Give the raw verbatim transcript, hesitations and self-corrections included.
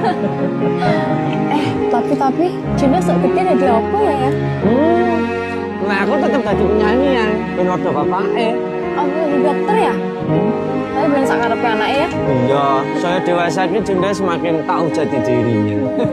Eh, tapi tapi Jinda sok gede dari apa ya ya? Hmm, nah aku tetap jadi penyanyi yang penodo bapak eh. Apa jadi dokter ya? Tapi bener sak karepe anake ya. Iya, saya dewasa ini Jinda semakin tahu jati dirinya.